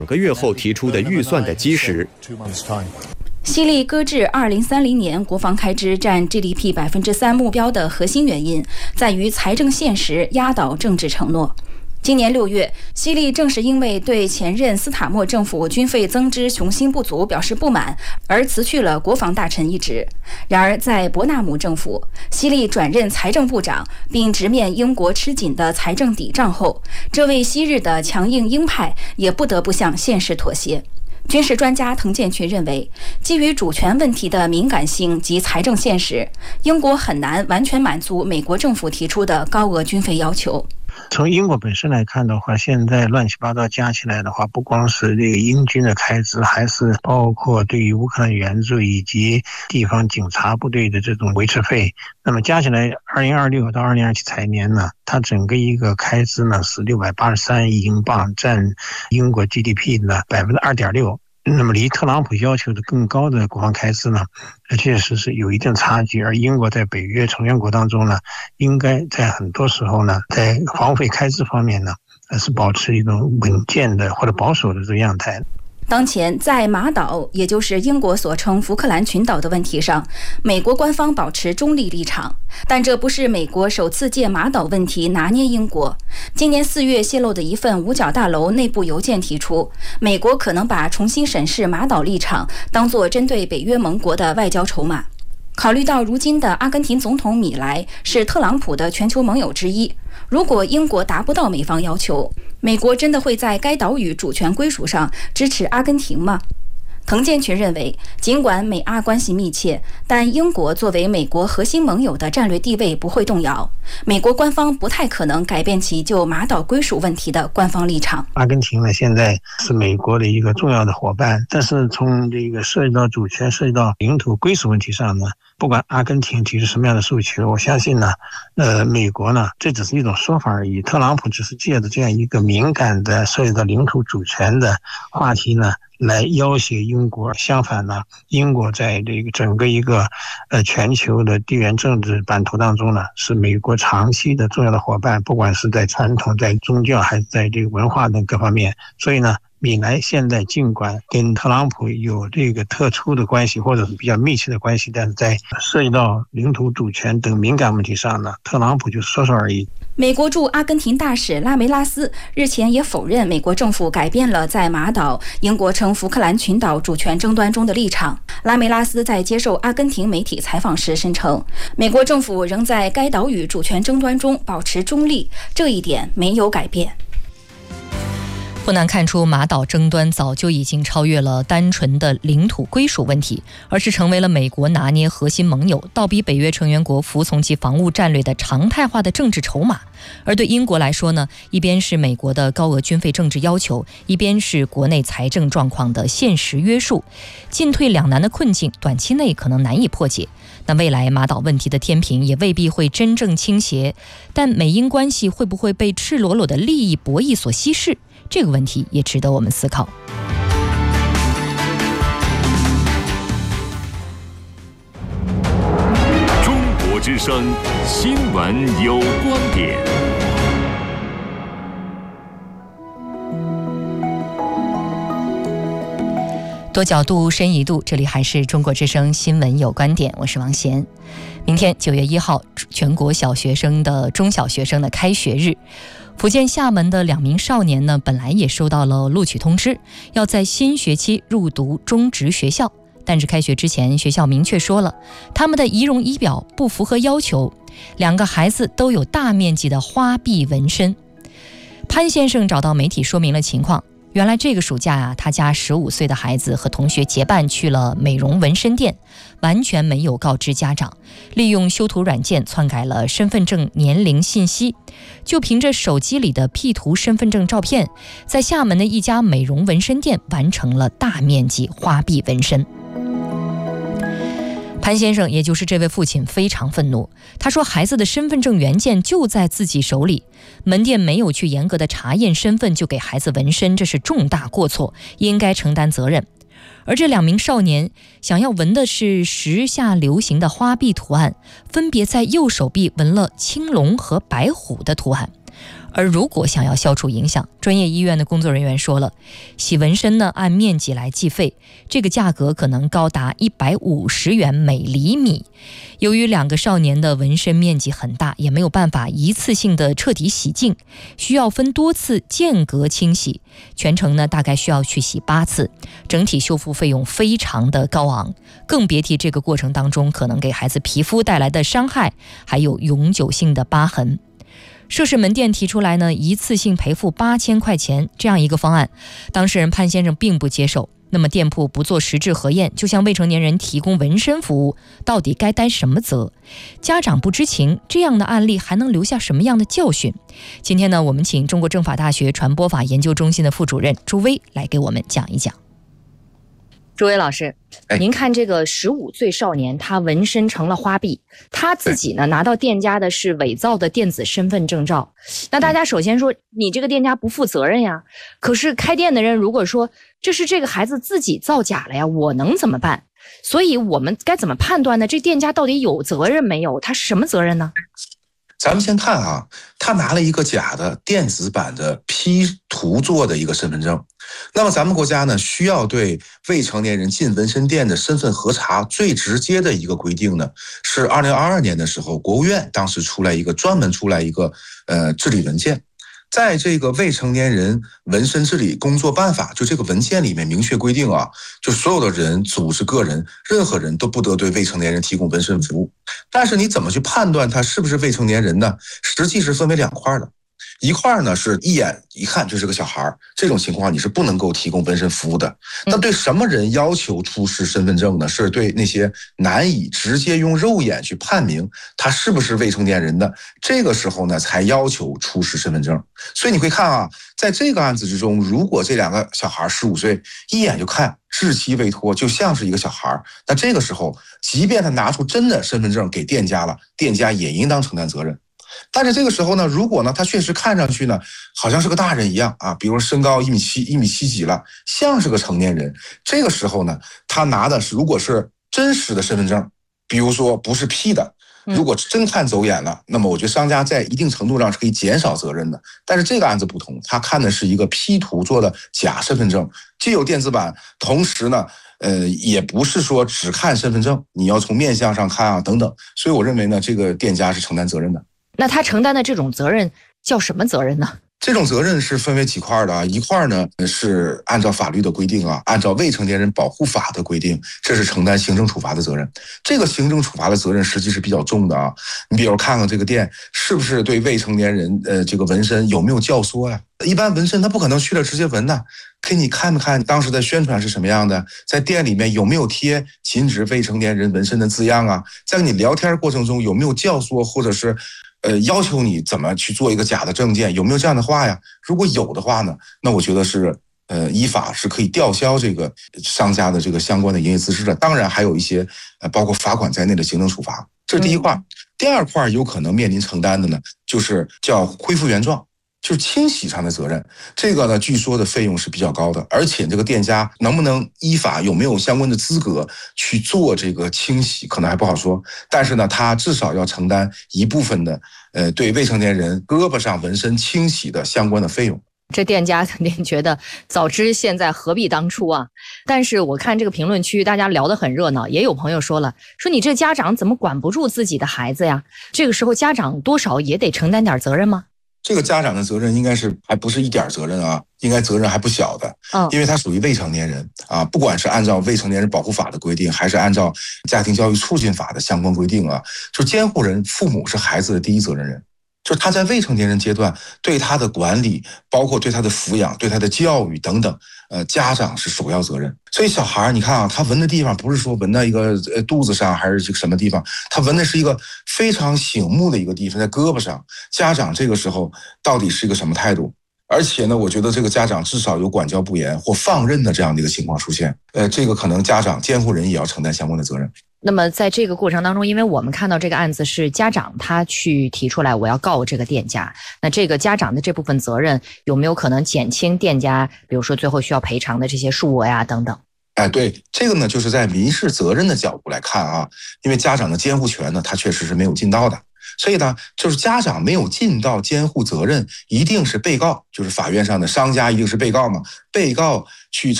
2个月后提出的预算的基石。 西利搁置2030年国防开支占 GDP 3%目标的核心原因，在于财政现实压倒政治承诺。今年6月，西利正是因为对前任斯塔默政府军费增支雄心不足表示不满，而辞去了国防大臣一职。然而，在伯纳姆政府，西利转任财政部长，并直面英国吃紧的财政抵账后，这位昔日的强硬鹰派也不得不向现实妥协。军事专家滕建群认为，基于主权问题的敏感性及财政现实，英国很难完全满足美国政府提出的高额军费要求。 从英国本身来看的话，现在乱七八糟加起来的话，不光是这个英军的开支，还是包括对于乌克兰援助以及地方警察部队的这种维持费。那么加起来2026到2027财年呢，它整个一个开支呢是683亿英镑，占英国 GDP 的2.6%。那么离特朗普要求的更高的国防开支呢，确实是有一定差距。而英国在北约成员国当中呢，应该在很多时候呢，在防费开支方面呢，是保持一种稳健的或者保守的这个样态。 当前在马岛，也就是英国所称福克兰群岛的问题上，美国官方保持中立立场，但这不是美国首次借马岛问题拿捏英国。今年4月泄露的一份五角大楼内部邮件提出，美国可能把重新审视马岛立场当作针对北约盟国的外交筹码。考虑到如今的阿根廷总统米莱是特朗普的全球盟友之一，如果英国达不到美方要求，美国真的会在该岛屿主权归属上支持阿根廷吗？滕建群认为，尽管美阿关系密切，但英国作为美国核心盟友的战略地位不会动摇。美国官方不太可能改变其就马岛归属问题的官方立场。 阿根廷呢，现在是美国的一个重要的伙伴，但是从这个涉及到主权、涉及到领土归属问题上呢，不管阿根廷提出什么样的诉求，我相信呢，美国呢，这只是一种说法而已。特朗普只是借着这样一个敏感的涉及到领土主权的话题呢，来要挟英国。相反呢，英国在这个整个一个全球的地缘政治版图当中呢，是美国长期的重要的伙伴，不管是在传统、在宗教还是在这个文化等各方面。所以呢，米莱现在尽管跟特朗普有这个特殊的关系，或者是比较密切的关系，但是在涉及到领土主权等敏感问题上呢，特朗普就说说而已。 美国驻阿根廷大使拉梅拉斯日前也否认美国政府改变了在马岛英国称福克兰群岛主权争端中的立场。拉梅拉斯在接受阿根廷媒体采访时声称，美国政府仍在该岛屿主权争端中保持中立，这一点没有改变。 不难看出，马岛争端早就已经超越了单纯的领土归属问题，而是成为了美国拿捏核心盟友、倒逼北约成员国服从其防务战略的常态化的政治筹码。而对英国来说呢，一边是美国的高额军费政治要求，一边是国内财政状况的现实约束，进退两难的困境短期内可能难以破解。那未来马岛问题的天平也未必会真正倾斜，但美英关系会不会被赤裸裸的利益博弈所稀释，这个问题也值得我们思考。 中国之声新闻有观点。 多角度深一度，这里还是中国之声新闻有观点，我是王贤。明天9月1号，全国中小学生的开学日。福建厦门的2名少年呢，本来也收到了录取通知，要在新学期入读中职学校，但是开学之前，学校明确说了，他们的仪容仪表不符合要求，2个孩子都有大面积的花臂纹身。潘先生找到媒体说明了情况，原来这个暑假他家15岁的孩子和同学结伴去了美容纹身店，完全没有告知家长，利用修图软件篡改了身份证年龄信息，就凭着手机里的 P 图身份证照片，在厦门的一家美容纹身店完成了大面积花臂纹身。潘先生，也就是这位父亲，非常愤怒。他说，孩子的身份证原件就在自己手里，门店没有去严格的查验身份就给孩子纹身，这是重大过错，应该承担责任。而这2名少年想要纹的是时下流行的花臂图案，分别在右手臂纹了青龙和白虎的图案， 而如果想要消除影响，专业医院的工作人员说了，洗纹身呢按面积来计费，这个价格可能高达150元每厘米。由于2个少年的纹身面积很大，也没有办法一次性的彻底洗净，需要分多次间隔清洗，全程呢大概需要去洗8次，整体修复费用非常的高昂，更别提这个过程当中可能给孩子皮肤带来的伤害，还有永久性的疤痕。涉事门店提出来呢，一次性赔付8000块钱这样一个方案，当事人潘先生并不接受。那么店铺不做实质核验，就向未成年人提供纹身服务，到底该担什么责？家长不知情，这样的案例还能留下什么样的教训？今天呢，我们请中国政法大学传播法研究中心的副主任朱威来给我们讲一讲。朱威老师，您看这个15岁少年，他纹身成了花臂，他自己呢拿到店家的是伪造的电子身份证照。那大家首先说，你这个店家不负责任呀。可是开店的人如果说这是这个孩子自己造假了呀，我能怎么办？所以我们该怎么判断呢？这店家到底有责任没有？他什么责任呢？ 咱们先看啊，他拿了一个假的电子版的 P 图做的一个身份证。那么咱们国家呢，需要对未成年人进纹身店的身份核查最直接的一个规定呢，是2022年的时候，国务院当时专门出来一个治理文件。在这个未成年人纹身治理工作办法，就这个文件里面明确规定啊，就所有的人、组织、个人，任何人都不得对未成年人提供纹身服务。但是你怎么去判断他是不是未成年人呢？实际是分为2块的。一块呢是一眼一看就是个小孩，这种情况你是不能够提供纹身服务的。那对什么人要求出示身份证呢？是对那些难以直接用肉眼去判明他是不是未成年人的，这个时候呢才要求出示身份证。所以你会看啊，在这个案子之中，如果这2个小孩15岁，一眼就看稚气未脱，就像是一个小孩，那这个时候即便他拿出真的身份证给店家了，店家也应当承担责任。但是这个时候呢，如果呢他确实看上去呢好像是个大人一样啊，比如身高1.7米几了，像是个成年人，这个时候呢他拿的是如果是真实的身份证，比如说不是 P 的，如果真看走眼了，那么我觉得商家在一定程度上是可以减少责任的。但是这个案子不同，他看的是一个 P 图做的假身份证，既有电子版，同时呢也不是说只看身份证，你要从面相上看啊等等。所以我认为呢，这个店家是承担责任的。 那他承担的这种责任叫什么责任呢？ 这种责任是分为几块的啊，一块呢是按照法律的规定啊，按照未成年人保护法的规定，这是承担行政处罚的责任。这个行政处罚的责任实际是比较重的啊。你比如看看这个店是不是对未成年人这个纹身有没有教唆呀？一般纹身他不可能去了直接纹的，给你看没看当时的宣传是什么样的，在店里面有没有贴禁止未成年人纹身的字样啊？在跟你聊天过程中有没有教唆或者是要求你怎么去做一个假的证件，有没有这样的话呀？如果有的话呢，那我觉得是依法是可以吊销这个商家的这个相关的营业资质的。当然还有一些包括罚款在内的行政处罚，这是第一块。第二块有可能面临承担的呢，就是叫恢复原状，就是清洗上的责任。这个呢，据说的费用是比较高的，而且这个店家能不能依法有没有相关的资格去做这个清洗，可能还不好说。但是呢，他至少要承担一部分的对未成年人胳膊上纹身清洗的相关的费用。 这店家肯定觉得早知现在何必当初啊！但是我看这个评论区大家聊得很热闹，也有朋友说了，说你这家长怎么管不住自己的孩子呀？这个时候家长多少也得承担点责任吗？ 这个家长的责任应该是还不是一点责任啊，应该责任还不小的，因为他属于未成年人啊，不管是按照未成年人保护法的规定，还是按照家庭教育促进法的相关规定啊，就监护人父母是孩子的第一责任人。就他在未成年人阶段对他的管理，包括对他的抚养、对他的教育等等，家长是首要责任。所以小孩你看啊，他纹的地方不是说纹在一个肚子上还是这个什么地方，他纹的是一个非常醒目的一个地方，在胳膊上。家长这个时候到底是一个什么态度？而且呢，我觉得这个家长至少有管教不严或放任的这样的一个情况出现，这个可能家长监护人也要承担相关的责任。 那么在这个过程当中，因为我们看到这个案子是家长他去提出来我要告这个店家，那这个家长的这部分责任有没有可能减轻店家比如说最后需要赔偿的这些数额呀等等？ 对，这个呢就是在民事责任的角度来看啊，因为家长的监护权呢他确实是没有尽到的。 所以呢，就是家长没有尽到监护责任，一定是被告，就是法院上的商家一定是被告嘛，被告去